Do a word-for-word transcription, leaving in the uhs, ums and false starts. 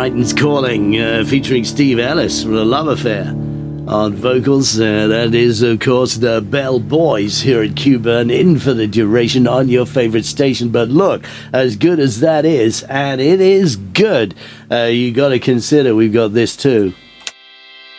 Titans Calling, uh, featuring Steve Ellis for A Love Affair. On vocals, uh, that is, of course, the Bell Boys here at Q-Burn, in for the duration on your favorite station. But look, as good as that is, and it is good, uh, you got to consider we've got this too.